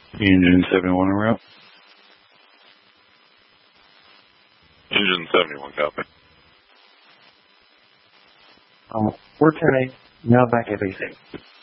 Engine 71 en route. Engine 71, copy. We're 10-8, now back at base 8.